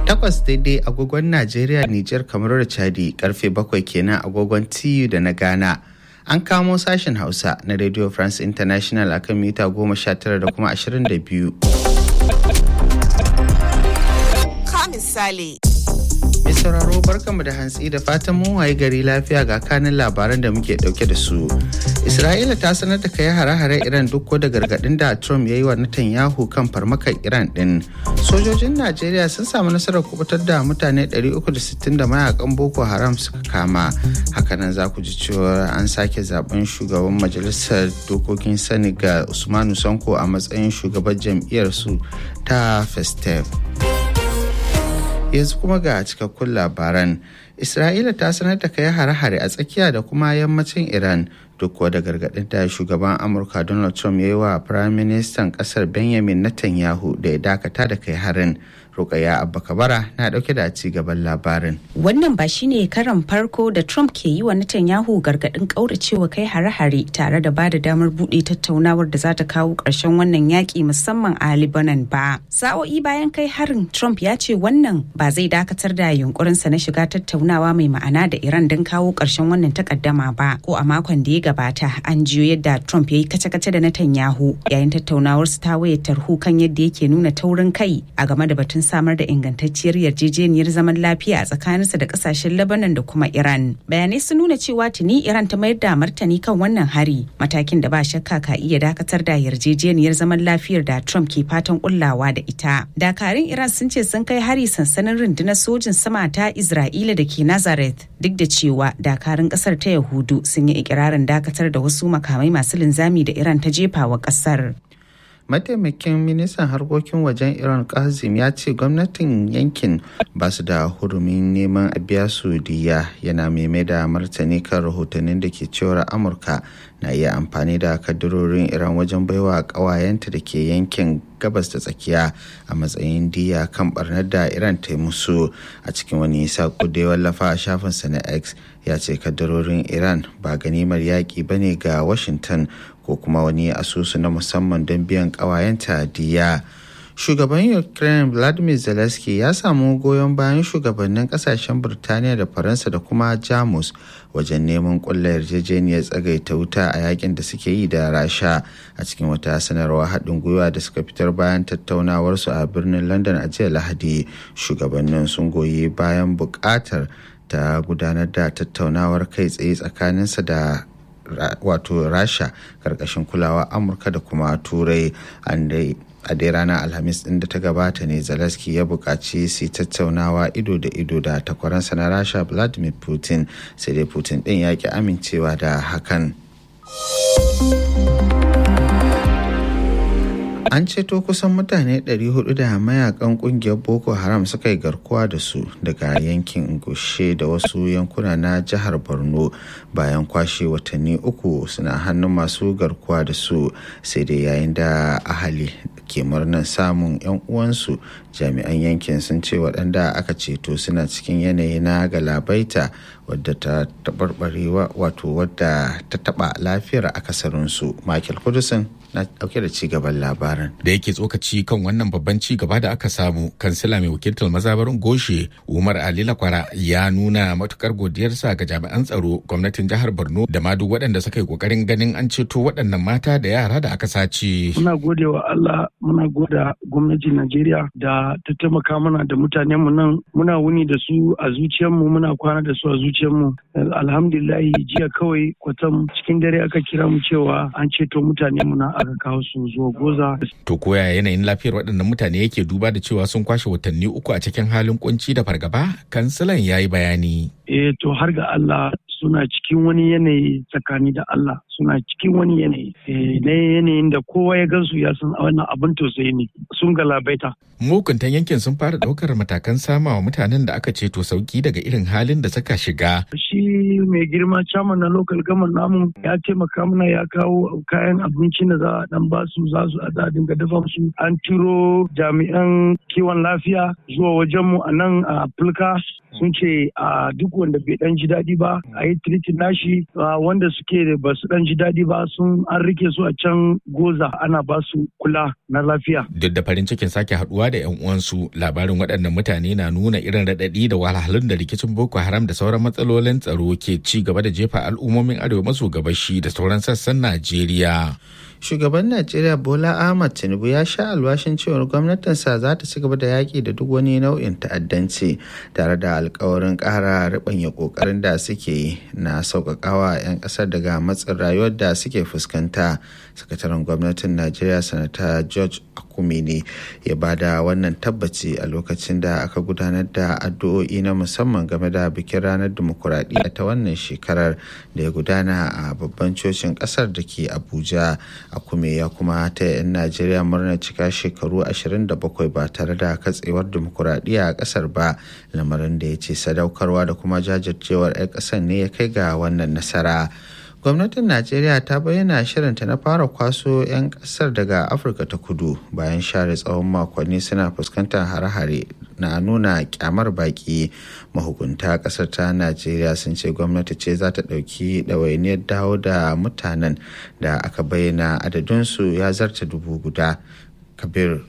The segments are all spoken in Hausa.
8 daidai agogon Najeriya, Nijar, Kamaru da Chadi, karfe 7 kenan agogon TU da na Ghana. An kamo sashen Hausa na Radio France International akan mita 19 da kuma 22. Ka misali. Mai sauraro barkanmu da hantsi da fatan mun waye gari lafiya ga kanin labaran da muke dauke da su. Isra'ila ta sanar da kai hare-hare Iran duk da gargadin da Trump ya yi wa Netanyahu kan farmakar Iran din. Sojojin Najeriya sun samu nasarar kubutar da mutane 360 da mayakan Boko Haram suka kama. Hakanan za ku ji cewa an sake zaben shugaban majalisar dokokin Senegal Usmanu Sonko a matsayin shugaban jam'iyyar su ta Festef. Yanzu kuma ga cikakkun labaran. Isra'ila ta sanar da kai hare-hare a tsakiya da kuma yammacin Iran duk da gargaɗin da shugaban Amurka Donald Trump ya yi wa Firayim Ministan ƙasar Benjamin Netanyahu da ya dakata da kai harin. Rukaya Abba Kabara na dauke da ci gaban labarin. Wannan ba shine karan farko da Trump ke yi wa Netanyahu gargadin kauracewa kai hare-hare tare da bada damar bude tattaunawar da za ta kawo ƙarshen wannan yaki musamman a Lebanon ba. Sa'o'i bayan kai harin, Trump ya ce wannan ba zai dakatar da yunkurinsa na shiga tattaunawa mai ma'ana da Iran don kawo ƙarshen wannan takaddama ba. Ko a makon da ya gabata an jiyo yadda Trump ya yi kace-kace da Netanyahu yayin tattaunawarsu ta wayar tarho kan yadda yake nuna taurin kai a game da batun samar da ingantacciyar yarjejeniyar zaman lafiya a tsakaninsa da kasashen Lebanon da kuma Iran. Bayanai sun nuna cewa tuni Iran ta mayar da martani kan wannan hari, matakin da ba shakka ka iya dakatar da yarjejeniyar zaman lafiyar da Trump ke fatan kullawa da ita. Dakarun Iran sun ce sun kai hari sansanin rundunar sojin sama ta Isra'ila da ke Nazareth, duk da cewa dakarun kasar ta Yahudu sun yi ikirarin dakatar da wasu makamai masu linzami da Iran ta jefa wa kasar. Mataimakin ministan harkokin wajen Iran Kazim ya ce gwamnatin yankin ba su da hurumin neman a biya su diya, yana mai da martani kan rahotannin da ke cewar Amurka na iya amfani da kadarorin Iran wajen baiwa ƙawayenta da ke yankin gabas da tsakiya a matsayin diya kan barnar da Iran ta yi musu. A cikin wani sako da ya wallafa a shafinsa na X, ya ce kadarorin Iran ba ganimar yaƙi bane ga Washington ko kuma wani asusu na musamman don biyan ƙawayenta diya. Shugaban Ukraine Vladimir Zelensky ya samu goyon bayan shugabannin kasashen Burtaniya da Faransa da kuma Jamus wajen neman ƙulla yarjejeniyar tsagaita wuta a yakin da suke yi da Rasha. A cikin wata sanarwa haɗin gwiwa da suka fitar bayan tattaunawarsu a birnin London a jiya Lahadi, shugabannin sun goyi bayan buƙatar ta gudanar da tattaunawar kai tsaye tsakaninsa da wato Rasha karkashin kulawa Amurka da kuma Turai. A dai ranar Alhamis ɗin da ta gabata ne Zelensky ya buƙaci su tattaunawa ido da ido da takwaransa na Rasha Vladimir Putin, sai dai Putin ɗin ya ƙi amincewa da hakan. An ceto kusan mutane 400 da mayakan kungiyar Boko Haram suka yi garkuwa da su daga yankin Gushe da wasu yankuna na jihar Borno bayan kwashe watanni 3 suna hannun masu garkuwa da su, sai dai yayin da ahali ke murnar samun 'yan uwansu, jami'an yankin sun ce waɗanda aka ceto suna cikin yanayi na galabaita wadda ta taɓarɓarewa wato wadda ta taɓa lafiyar akasarinsu. Michael Kudusin na ɗauke da cigaban labarin. Da yake tsokaci kan wannan babban cigaba da aka samu, kansila mai wakiltar mazabarin Goshe Umar Ali Lakwara ya nuna matukar godiyarsa ga jami'an tsaro, gwamnatin jihar Borno da ma duk waɗanda suka yi kokarin ganin an ceto waɗannan mata da yara da aka sace. Muna gode wa Allah, muna goda gwamnatin Najeriya da ta taimaka mana da mutanen mu nan, muna wuni da su a zuciyarmu, muna kwana da su a zuciyarmu. Alhamdulillah, jiya kawai kwatam cikin dare aka kira mu cewa an ceto mutane mu na aka kawo su zuwa Goza. To koya yanayin lafiyar waɗannan mutane yake duba da cewa sun kwashe watanni 3 a cikin halin kunci da fargaba? Kansilan ya yi bayani. To har ga Allah suna cikin wani yanayi, tsakani da Allah suna cikin wani yanayi na yanayin da kowa ya gansu ya san wannan abin tausayi ne, sun galabaita. Mukuntan yankin sun fara daukar matakan sama wa mutanen da aka ceto sauki daga irin halin da suka shiga. Shi mai girma chairman na local government namu ya taimaka mana, ya kawo kayan abinci da za a dan ba su, za su a dinga dafa su. An turo jami'an kiwon lafiya zuwa wajenmu a nan a Fulka, sun ce a duk wanda bai dan ji daɗi ba a yi treating nashi, wanda suke ba su dan ji daɗi ba, an rike su a can Goza ana ba su kula na lafiya. Duk da farin cikin sake haduwa da 'yan uwansu, labarin waɗannan mutane na nuna irin raɗaɗi da wahalhalun da rikicin Boko Haram da sauran matsalolin tsaro ke ci gaba da jefa al'ummomin arewa maso gabashi da sauran sassan Najeriya. Shugaban Najeriya Bola Ahmed Tinubu ya sha alwashin cewar gwamnatinsa za ta ci gaba da yaƙi da duk wani nau'in ta'addanci tare da alkawarin ƙara riɓanya ƙoƙarin da suke yi na sauƙaƙawa 'yan ƙasar daga matsin rayuwar da suke fuskanta. Sakataren gwamnatin Najeriya Sanata George Akumene ya bada wannan tabbaci a lokacin da aka gudanar da addu'o'i na musamman game da bikin ranar dimokuraɗiyya ta wannan shekarar da ya gudana a babban cocin ƙasar da ke Abuja. Akume ya kuma ta 'yan Najeriya murnar cika shekaru 27 ba tare da katsewar dimokuraɗiyya a ƙasar ba, lamarin da ya ce sadaukarwa da kuma jajircewar 'yan ƙasar ne ya kai ga wannan nasara. Gwamnatin Najeriya ta bayyana shirinta na fara kwaso 'yan ƙasar daga Afirka ta Kudu bayan share tsawon makonni suna fuskantar hare-hare na nuna kyamar baki. Mahukunta ƙasar ta Najeriya sun ce gwamnati ce za ta ɗauki ɗawainiyar dawo da mutanen da aka bayyana adadinsu ya zarta 1,000. Kabir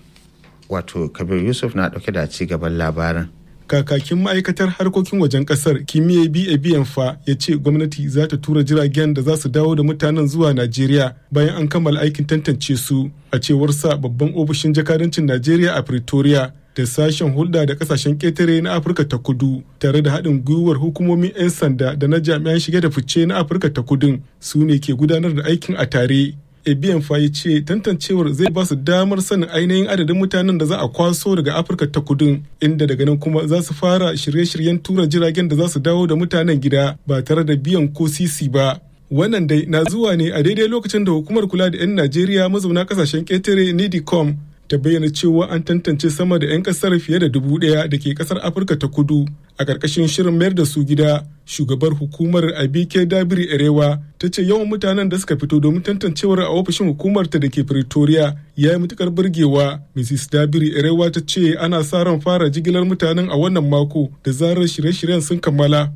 Yusuf na ɗauke da ci gaban labarin. Kakakin ma'aikatar harkokin wajen kasar Kimiyya Biyanfa ya ce gwamnati za ta tura jiragen da za su dawo da mutanen zuwa Najeriya bayan an kammala aikin tantance su. A cewar sa babban ofishin jakadancin Najeriya a Pretoria da sashen hulɗa da kasashen ƙetare na Afirka ta Kudu tare da haɗin gwiwar hukumomin 'yan sanda da na jami'an shige da fice na Afirka ta Kudun su ne ke gudanar da aikin a tare. Ebiyanfa ya ce tantancewar zai ba su damar sanin ainihin adadin mutanen da za a kwaso daga Afirka ta Kudun, inda daga nan kuma za su fara shirye-shiryen tura jiragen da za su dawo da mutanen gida ba tare da biyan ko sisi ba. Wannan dai na zuwa ne a daidai lokacin da hukumar kula da 'yan Najeriya mazauna kasashen ƙetare NIDICOM ta bayyana cewa an tantance sama da 'yan kasar fiye da 1,000 da ke kasar Afirka ta Kudu a ƙarƙashin shirin mayar da su gida. Shugabar hukumar Abike Dabiri Erewa ta ce yawan mutanen da suka fito domin tantancewar a ofishin hukumarta da ke Pretoria ya yi matukar burgewa. Mrs. Dabiri Erewa ta ce ana sa ran fara jigilar mutanen a wannan mako da zarar shirye-shiryen sun kammala.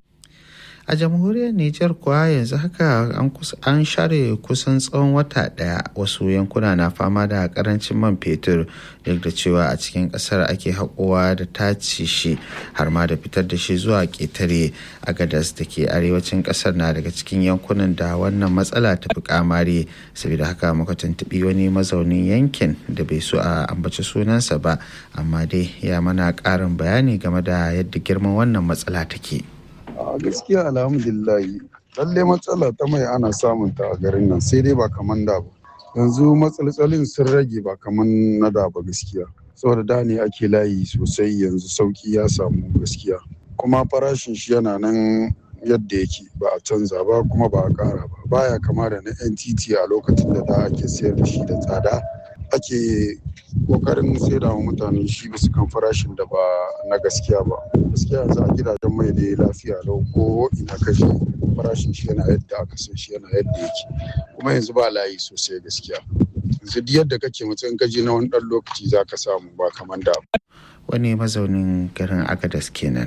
A jamhuriyar Nijar kuwa yanzu haka an share kusan tsawon wata ɗaya, wasu yankuna na fama da karancin man fetur duk da cewa a cikin ƙasar ake haƙowa da tace shi har ma da fitar da shi zuwa ƙetare. Agadas da ke arewacin ƙasar na daga cikin yankunan da wannan matsala ta fi kamari, saboda haka muka tuntuɓi wani mazaunin yankin da bai so a ambaci sunansa ba, amma dai ya mana ƙarin bayani game da yadda girman wannan matsala take. A gaskiya alhamdulillahi lalle matsala ta mai ana samun ta a garin nan, sai dai ba kaman da ba. Yanzu matsalolin sun rage ba kaman na da ba gaskiya, saboda da ne ake layi sosai, yanzu sauki ya samu gaskiya, kuma farashin shi yana nan yadda yake, ba a canza ba kuma ba a ƙara ba. Baya kama da na NTT a lokacin da ake sayar da shi da tsada, ake kokarin saida wa mutane shi bisa kan farashin da ba na gaskiya ba. Gaskiya yanzu a gidajen mai da lafiya lau, ko ina kashe farashin shi yana yadda aka san shi yana yadda yake, kuma yanzu ba layi sosai gaskiya. Yanzu duk yadda kake mutum kaji na wani ɗan lokaci za ka samu ba kamar da. Wani mazaunin garin Agadas kenan.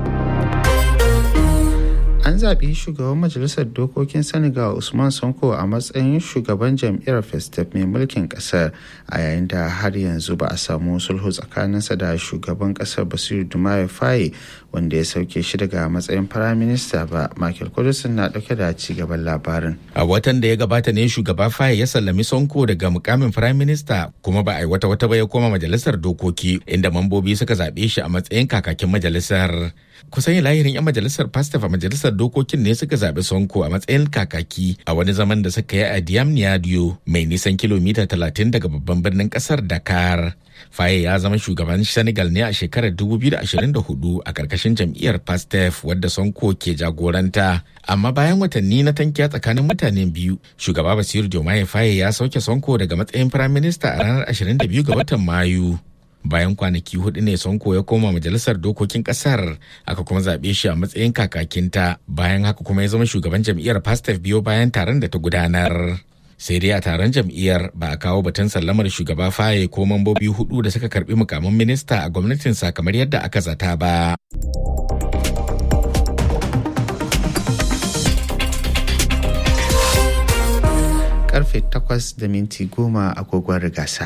An zaɓi shugaban majalisar dokokin Senegal Usman Sonko a matsayin shugaban jam'iyyar Festep mai mulkin ƙasar, a yayin da har yanzu ba a samu sulhu tsakaninsa da shugaban ƙasar Bassirou Diomaye Faye wanda ya sauke shi daga matsayin firaminista ba. Michael Kudusin na ɗauke da ci gaban labarin. A watan da ya gabata ne shugaba Faye ya sallami Sonko daga mukamin firaminista, kuma ba a yi wata ba ya koma majalisar dokoki, inda mambobi suka zaɓe shi a matsayin kakakin majalisar. Kusan lahirin 'yan majalisar Pastef a majalisar dokokin ne suka zaɓi Sonko a matsayin kakaki a wani zaman da suka yi a Diamniadio mai nisan kilomita 30 daga babban birnin ƙasar Dakar. Faye ya zama shugaban Senegal ne a shekarar 2024 a ƙarƙashin jam'iyyar Pastef wadda Sonko ke jagoranta. Amma bayan watanni na tankiya tsakanin mutanen biyu, shugaba Bassirou Diomaye Faye ya sauke Sonko daga matsayin firaminista a ranar 22 ga watan Mayu. Bayan kwanaki 4 ne Sonko ya koma majalisar dokokin kasar, aka kuma zaɓe shi a matsayin kakakinta. Bayan haka kuma ya zama shugaban jam'iyyar Pastef biyo bayan taron da ta gudanar. Sai dai a taron jam'iyyar ba a kawo batun sallamar shugaba Faye ko mambobi 4 da suka karbi mukamin minista a gwamnatinsa kamar yadda aka zata ba. karfe 8:10 agogon rigasa.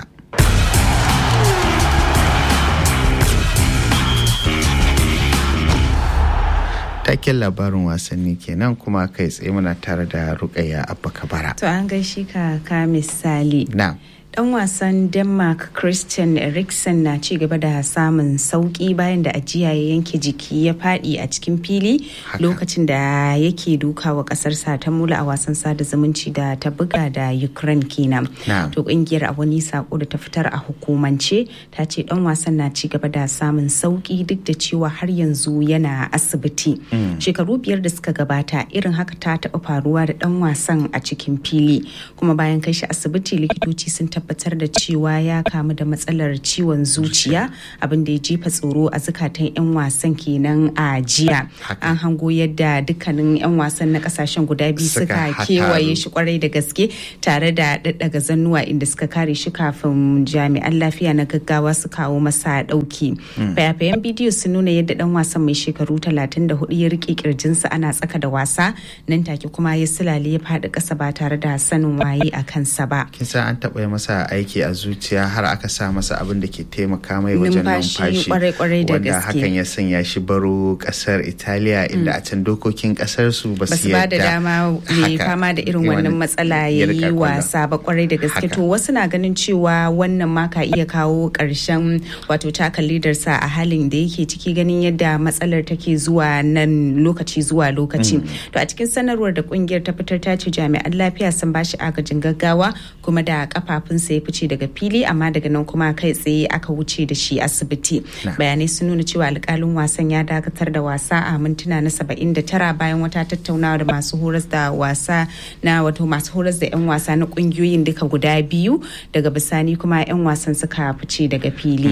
Taken labarin wasanni kenan kuma kai tsaye muna tare da Rukayya Abba Kabara. To an gaishe ka misali. Na. Dan wasan Denmark Christian Eriksen na ci gaba da samun sauki bayan da ajiya ya yanke jiki ya fadi a cikin fili lokacin da yake dukawa kasarsa ta mula a wasan sada zumunci da ta buga da Ukraine kenan. To kungiyar a wani sako da ta fitar a hukumance ta ce dan wasan na ci gaba da samun sauki duk da cewa har yanzu yana asibiti. Shekaru 5 da suka gabata irin haka ta taba faruwa da dan wasan a cikin fili, kuma bayan kai shi asibiti likitoci sun tabbatar da cewa ya kamu da matsalar ciwon zuciya, abin da ya jefa tsoro a zukatan 'yan wasan kenan a jiya. An hango yadda dukkanin 'yan wasan na kasashen guda biyu suka kewaye shi kwarai da gaske tare da daddaga zannuwa inda suka kare shi kafin jami'an lafiya na gaggawa su kawo masa dauki. Fayafayen bidiyo sun nuna yadda dan wasan mai shekaru 34 ya rike kirjinsa ana tsaka da wasa, nan take kuma ya sulale ya faɗi ƙasa ba tare da sanin waye a kansa ba. Kisa an taɓa masa aiki a zuciya har aka sa masa abin da ke taimaka mai wajen numfashi wanda hakan ya sanya shi baro kasar Italiya inda a can dokokin kasar su ba su ba da dama mai fama da irin wannan matsala ya yi wasa ba kwarai da gaske. To wasu na ganin cewa wannan ma ka iya kawo ƙarshen wato taka lidarsa a halin da yake ciki, ganin yadda matsalar take zuwa nan lokaci zuwa lokaci. To a cikin sanarwar da kungiyar ta fitar ta ce jami'an lafiya sun bashi agajin gaggawa kuma da kafafunsa ya fice daga fili, amma daga nan kuma kai tsaye aka wuce da shi asibiti. Bayanai sun nuna cewa alƙalin wasan ya dakatar da wasa a mintuna na 79 bayan wata tattaunawa da masu horas da wasa na wato masu horas da 'yan wasa na kungiyoyin duka guda biyu. Daga bisani kuma 'yan wasan suka fice daga fili.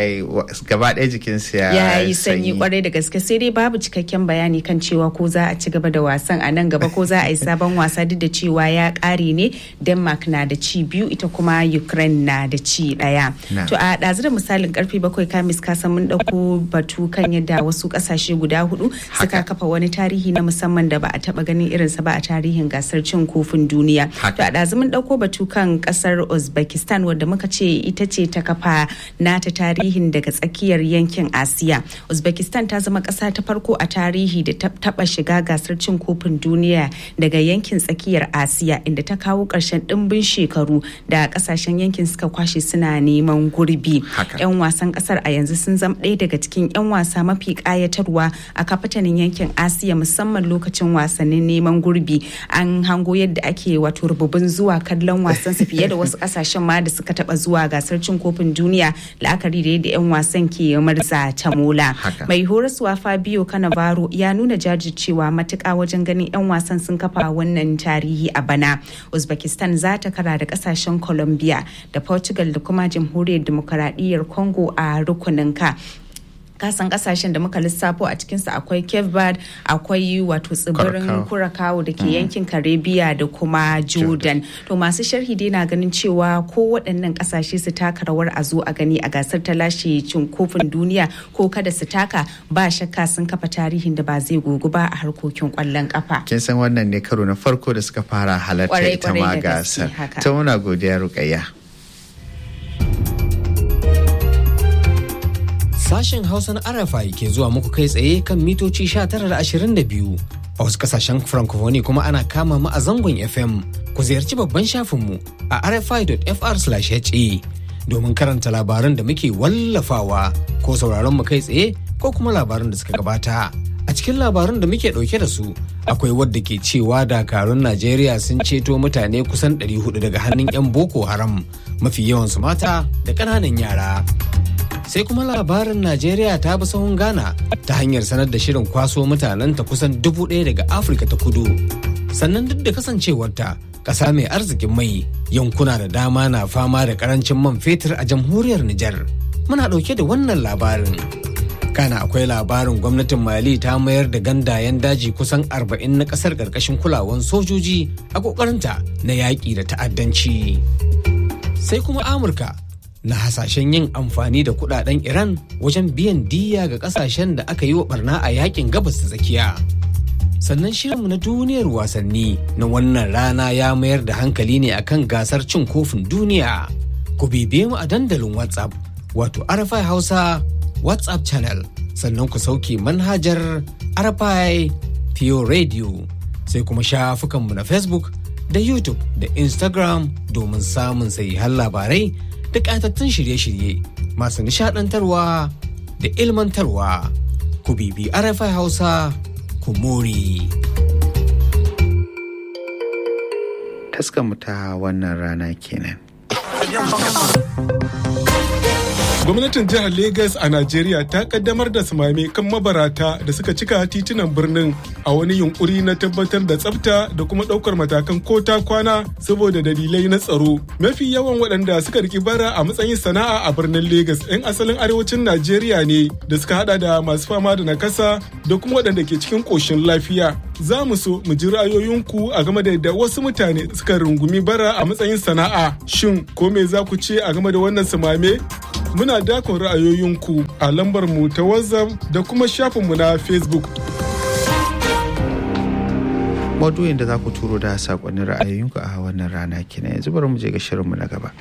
Gaba ɗaya jikinsa ya yi sanyi kwarai da gaske, sai dai babu cikakken bayani kan cewa ko za a ci gaba da wasan a nan gaba ko za a yi sabon wasa, duk da cewa ya ƙare ne. Denmark na da ci 2 ita kuma Ukraine na da ci 1. To a ɗazu da misalin karfe 7 kamis kasan mun ɗauko batu kan yadda wasu ƙasashe guda 4 suka kafa wani tarihi na musamman da ba a taɓa ganin irinsa ba a tarihin gasar cin kofin duniya. To a ɗazu mun ɗauko batu kan ƙasar Uzbekistan wadda muka ce ita ce ta kafa nata tarihin daga tsakiyar yankin Asiya. Uzbekistan ta zama ƙasa ta farko a tarihi da ta taɓa shiga gasar cin kofin duniya daga yankin tsakiyar Asiya, inda ta kawo ƙarshen ɗimbin shekaru da ƙasashen yankin suka kwashe suna neman gurbi. 'Yan wasan ƙasar a yanzu sun zama ɗaya daga cikin 'yan wasa mafi ƙayatarwa a kafatanin yankin Asiya, musamman lokacin wasannin neman gurbi. An hango yadda ake wato rububin zuwa kallon wasan su fiye da wasu ƙasashen ma da suka taɓa zuwa gasar cin kofin duniya, la'akari da yadda 'yan wasan ke marza ta mola. Mai horaswa Fabio Cannavaro ya nuna jajircewa matuƙa wajen ganin 'yan wasan sun kafa wannan tarihi a bana. Uzbekistan za ta kara da ƙasashen Colombia da Portugal da kuma Jamhuriyar Demokaradiyyar Congo a rukunin ka. Kasan kasashen da muka lissafo a cikinsa akwai Cape Verde, akwai wato tsibirin Curacao da ke yankin Caribbean da kuma Jordan. To masu sharhi dai na ganin cewa ko waɗannan kasashe su taka rawar a zo a gani a gasar ta lashe cin kofin duniya ko kada su taka, ba shakka sun kafa tarihin da ba zai gogu ba a harkokin kwallon kafa. Kin san wannan ne karo na farko da suka fara halarta ita ma gasar. Ta muna godiya Rukayya. Sashen Hausa na RFI ke zuwa muku kai tsaye kan mitoci 1922. A wasu kasashen Francophonie kuma ana kama mu a zangon FM. Ku ziyarci babban shafinmu a rfi.fr/ha domin karanta labaran da muke wallafawa ko sauraron mu kai tsaye ko kuma labaran da suka gabata. A cikin labaran da muke ɗauke da su akwai wadda ke cewa dakarun Najeriya sun ceto mutane kusan 400 daga hannun 'yan Boko Haram, mafi yawansu mata da ƙananan yara. Sai kuma labarin Najeriya ta bi sahun Ghana ta hanyar sanar da shirin kwaso mutanenta kusan 1,000 daga Afirka ta Kudu. Sannan duk da kasancewarta ƙasa mai arzikin mai, yankuna da dama na fama da ƙarancin man fetur a jamhuriyar Nijar. Muna ɗauke da wannan labarin. Kana akwai labarin gwamnatin Mali ta mayar da gandayen daji kusan 40 na ƙasar ƙarƙashin kulawan sojoji a ƙoƙarinta na yaƙi da ta'addanci. Sai kuma Amurka na hasashen yin amfani da kudaden Iran wajen biyan diyya ga kasashen da aka yi wa barna a yakin gabas ta tsakiya. Sannan shirinmu na duniyar wasanni na wannan rana ya mayar da hankali ne akan gasar cin kofin duniya. Ku bibiye mu a dandalin WhatsApp wato RFI Hausa WhatsApp channel, sannan ku sauke manhajar RFI Pure Radio, sai kuma shafukanmu na Facebook da YouTube da Instagram domin samun sahihan labarai da ƙatattun shirye-shirye masu nishaɗantarwa da ilmantarwa. Ku bibi RFI Hausa, ku more. Taskanmu ta wannan rana kenan. Gwamnatin jihar Legas a Najeriya ta kaddamar da samame kan mabarata da suka cika titunan birnin a wani yunkuri na tabbatar da tsafta da kuma ɗaukar matakan ko ta kwana saboda dalilai na tsaro. Mafi yawan waɗanda suka riki bara a matsayin sana'a a birnin Legas 'yan asalin arewacin Najeriya ne da suka hada da masu fama da nakasa da kuma waɗanda ke cikin ƙoshin lafiya. Za mu so mu ji ra'ayoyinku a game da yadda wasu mutane suka rungumi bara a matsayin sana'a. Shin ko me za ku ce a game da wannan samame? Muna dakon ra'ayoyinku a lambar mu ta WhatsApp da kuma shafinmu na Facebook. Maudu'in da za ku turo da sakonnin ra'ayoyinku a wannan rana kenan. Yanzu bari mu je ga shirinmu na gaba.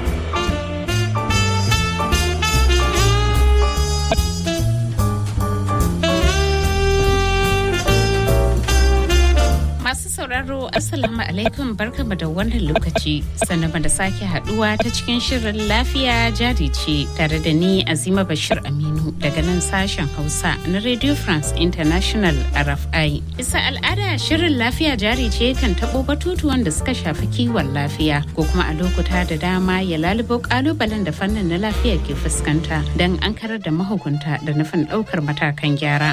sauraro Assalamu alaikum, barkamu da wannan lokaci, sannan da sake haduwa ta cikin shirin lafiya jari ce tare da ni Azima Bashir Aminu daga nan sashen Hausa na Radio France International RFI. Bisa al'ada shirin lafiya jari ce kan tabo batutuwan da suka shafi kiwon lafiya ko kuma a lokuta da dama ya lalubo kalubalen da fannin na lafiya ke fuskanta don an karar da mahukunta da nufin daukar matakan gyara.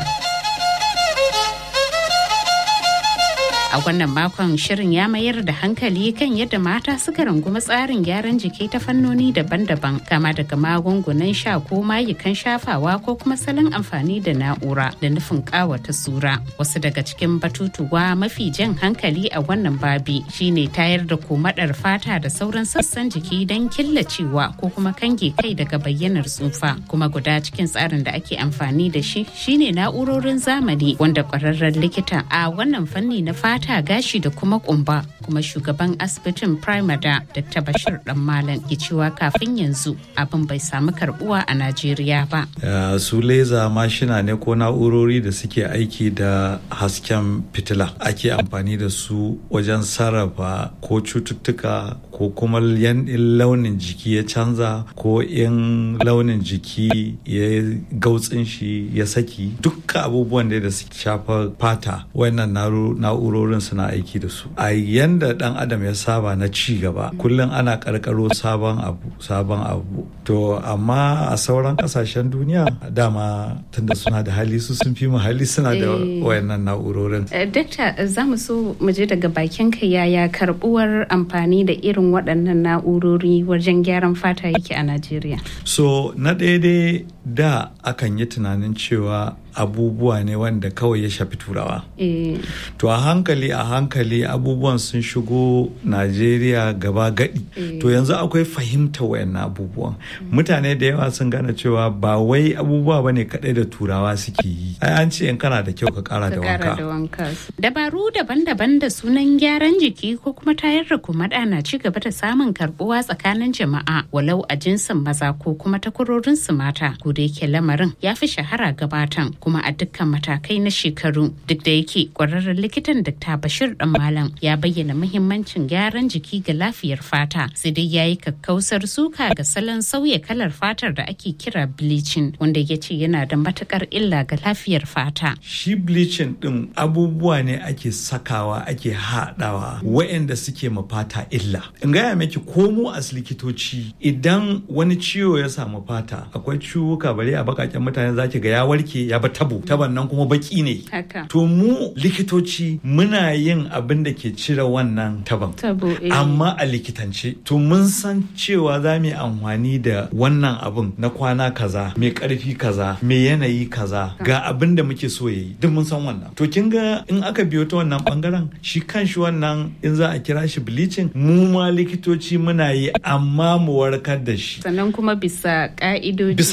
A wannan makon shirin ya mayar da hankali kan yadda mata suka rungumi tsarin gyaran jiki ta fannoni daban-daban, kama daga magungunan sha ko mayukan shafawa ko kuma salon amfani da na'ura da nufin kawata sura. Wasu daga cikin batutuwa mafi jan hankali a wannan babi shine tayar da komadar fata da sauran sassan jiki don killacewa ko kuma kange kai daga bayyanar tsufa. Kuma guda cikin tsarin da ake amfani da shi shine na'urorin zamani, wanda kwararren likita a wannan fanni na fata, gashi da kuma kumba, kuma shugaban asibitin Primada Dr. Bashir Dan Malam ke cewa kafin yanzu abin bai samu karbuwa a Najeriya ba. Su leza mashina ne ko na'urori da suke aiki da hasken fitila, ake amfani da su wajen sarrafa ko cututtuka ko kuma launin jiki ya canza ko in launin jiki ya gautsin shi ya saki, dukkan abubuwan da suke shafa fata wannan na'urorin suna aiki da su. A yanda dan adam ya saba na ci gaba, kullum ana karkaro sabon abu. To amma a sauran kasashen duniya dama tunda suna da hali, su sun fi mu hali, suna da wayannan na'urorin. Dakta, za mu so mu je daga bakin ka, yaya karbuwar amfani da irin waɗannan na'urori wajen gyaran fata yake a Najeriya? So na daidai da akan yi tunanin cewa abubuwa ne wanda kawai ya shafi turawa. To a hankali abubuwan sun shigo Najeriya gaba gadi. To yanzu akwai fahimta wayannan abubuwan. Mutane da yawa sun gane cewa ba wai abubuwa bane kadai da turawa suke yi. Ai an ce in kana da kyau ka kara da wanka. Dabaru daban-daban da sunan gyaran jiki ko kuma tayar da kumada na ci gaba da samun karbuwa tsakanin jama'a, walau a jinsin maza ko kuma takwarorin su mata. Ko da yake lamarin ya fi shahara gabatan kuma a dukkan matakai na shekaru. Duk da yake kwararren likitan Dr. Bashir Dan Malam ya bayyana muhimmancin gyaran jiki ga lafiyar fata, sai dai yayi kakkausar suka ga salon sauya kalar fatar da ake kira bleaching, wanda ya ce yana da matukar illa ga lafiyar fata. Shi bleaching din abubuwa ne ake sakawa, ake haɗawa waɗanda suke ma fata illa. In gaya miki, ko mu as likitoci idan wani ciwo ya samu fata, akwai ciwuka bare a bakaken mutane zaki ga ya warke ya ba taban nan kuma baki ne. To mu likitoci muna yin abin da ke cire wannan tabo, amma a likitance to mun san cewa za mu yi amfani da wannan abin na kwana kaza, mai karfi kaza, mai yanayi kaza, ga abin da muke so yayi, duk mun san wannan. To kin ga in aka biyo ta wannan bangaren, shi kanshi wannan in za a kira shi bleaching, mu ma likitoci muna yi, amma mu warkar da shi. Sannan kuma bisa ka'idoji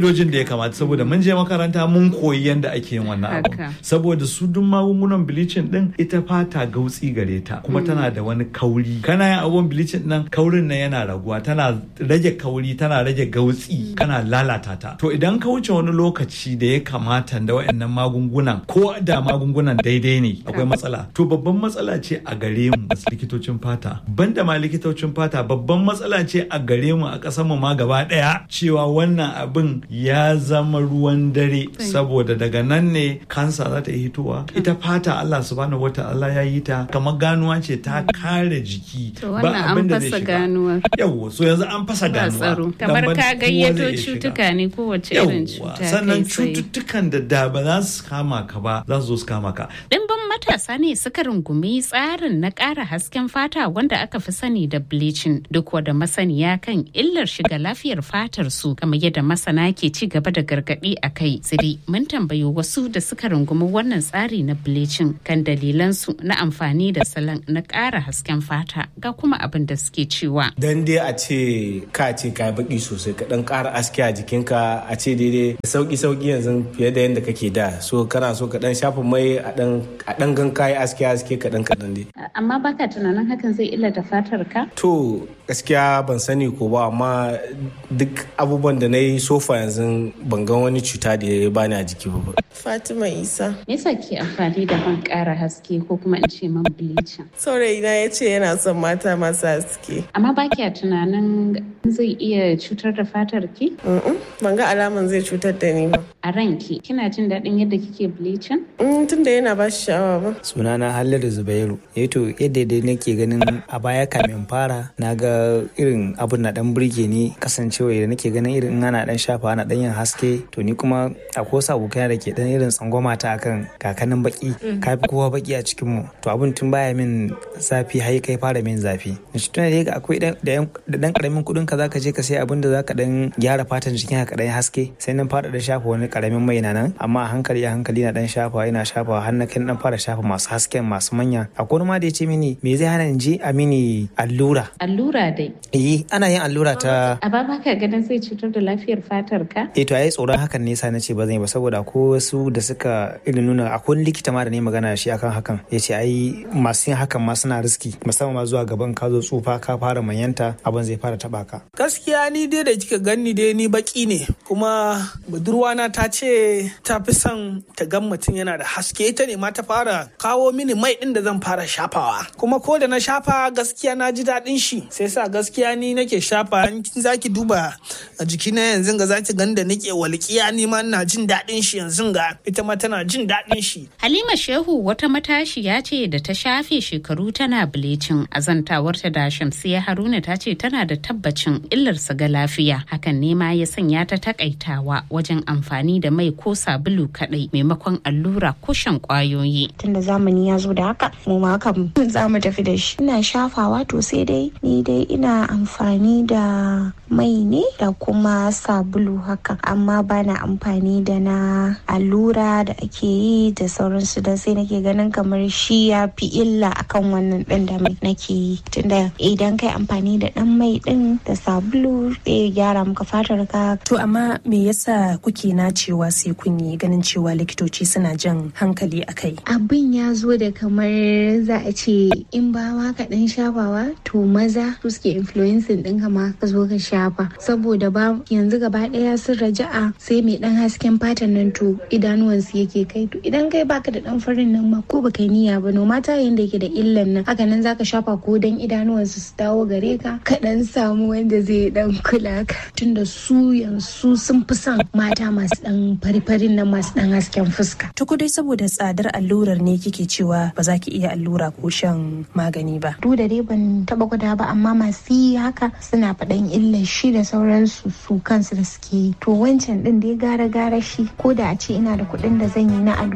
ka'idojin da ya kamata, saboda mun je makaranta mun koyi yadda ake yin wannan abu. Saboda su duk magungunan bleaching din ita fata gautsi gare ta kuma tana da wani kauri. Kana yin abun bleaching nan kaurin nan yana raguwa, tana rage kauri, tana rage gautsi, kana lalata ta. To idan ka wuce wani lokaci da ya kamata da wayannan magungunan, ko da magungunan daidai ne, akwai matsala. To babban matsala ce a gare mu likitocin fata. Banda ma likitocin fata, babban matsala ce a gare mu a ƙasar mu ma gaba daya, cewa wannan abin ya zama ruwan dare, saboda daga nan ne kansa za ta yi hitowa. Ita fata Allah subhanahu wata'ala ya yi ta kamar ganuwa ce ta kare jiki, ba abin da zai shiga. Yawwa, so yanzu an fasa ganuwa. Kamar ka gayyato cutuka ne, kowace irin cuta. Sannan cututtukan da ba za su kama ka ba, za su zo su kama ka. Dimbin matasa ne suka rungumi tsarin na ƙara hasken fata wanda aka fi sani da bleaching, duk wada masaniya kan illar shiga lafiyar fatar su, kamar yadda masana ke ci gaba da gargaɗi a kai. Siri mun tambayi wasu da suka rungumi wannan tsari na bleaching kan dalilan su na amfani da salon na ƙara hasken fata, ga kuma abin da suke cewa. Dan dai a ce ka baki sosai, ka dan ƙara aske a jikinka, a ce daidai sauki yanzu fiye da yadda kake da, so kana so ka dan shafa mai a dan gan kayi aske kaɗan dai. Amma baka tunanin hakan zai illata fatar ka? To gaskiya ban sani ko ba, amma duk abubuwan da na yi sofa yanzu ban ga wani cuta da ya bani a jiki ba. Fatima Isa. Me yasa ke amfani da man ƙara haske ko kuma in ce man bleaching? Saurayina ya ce yana son mata masu haske. Amma ba kya tunanin zai iya cutar da fatar ki? Ban ga alaman zai cutar da ni ba. A ranki kina jin daɗin yadda kike bleaching? Tunda yana ba shi sha'awa ba. Sunana Halliru Zubairu. To yadda dai nake ganin a baya kamin fara na ga irin abun na dan burge ni, kasancewa da nake ganin irin ana dan shafa ana dan yin haske. To ni kuma akwai wasu abokai da ke dan irin tsangwama ta akan kakanin baki, kafi kowa baki a cikin mu. To abun tun baya min zafi har kai fara min zafi. Shi tuna da akwai da dan karamin kudin ka zaka je ka sai abin da zaka dan gyara fatan jikin ka dan haske. Sai nan fara da shafa wani karamin mai nan, amma a hankali na dan shafa, ina shafa har na kai dan fara shafa masu hasken masu manya. Akwai ma da ya ce mini me zai hana in je a mini allura dai. Ana yin allura ta. A ba ka ganin zai cutar da lafiyar fatar ka? To ai tsoron hakan ne yasa nace ba zan yi ba, saboda ko wasu da suka irin nuna, akwai likita ma da ne magana shi akan hakan, yace ai masu yin hakan ma suna riski, musamman ma zuwa gaban ka zo tsufa ka fara manyanta abin zai fara taba ka. Gaskiya ni dai da kika ganni dai ni baki ne, kuma budurwana ta ce ta fi son ta gan mutum yana da haske, ita ne ma ta fara kawo mini mai din da zan fara shafawa, kuma ko da na shafa gaskiya na ji daɗin shi, sai sa gaskiya ni nake shafa. In zaki duba a jikina yanzu ga zaki ganda nake walƙiya, ni ma ina jin daɗin shi yanzu ga ita ma tana jin daɗin shi. Halima Shehu wata matashiya ce da ta shafe shekaru tana bleaching. Azantawarta da Shamsiya Haruna ta ce tana da tabbacin illarsa ga lafiya, hakan ne ma ya sanya ta takaitawa wajen amfani da mai ko sabulu kadai maimakon allura ko shan kwayoyi. Tunda zamani ya zo da haka, mu ma hakan za mu tafi da shi. Ina shafawa, to sai dai ni dai ina amfani da mai ne da kuma sabulu haka, amma bana amfani da na allura da ake yi da sauransu, da sai nake ganin kamar shi ya fi illa akan wannan ɗin da mai nake yi. Tunda idan kai amfani da ɗan mai ɗin da sabulu zai gyara maka fatar ka. To amma me yasa kuke nacewa sai kun yi, ganin cewa likitoci suna jan hankali a kai? Abin ya zo da kamar za a ce in ba ma ka ɗan shafawa, to maza su suke influencing ɗin ka ma ka zo ka shafa, saboda ba yanzu gaba ɗaya sun raja'a sai mai ɗan hasken fatan nan to idanuwansu yake kai. To idan kai baka da ɗan farin nan ma ko baka niyya ba, no mata yanda yake da illan nan, haka nan zaka shafa ko dan idanuwansu su dawo gare ka, ka ɗan samu wanda zai ɗan kula ka. Tunda su yanzu sun fi son mata masu ɗan fari-farin nan, masu ɗan hasken fuska. Tuku dai saboda tsadar allurar ne kike cewa ba za ki iya allura ko shan magani ba? Duk da dai ban taɓa gwada ba, amma masu yi haka suna faɗan illar shi da sauransu su kansu da suke yi. To wancan ɗin dai gara shi, ko da a ce ina da kuɗin da zan yi na allura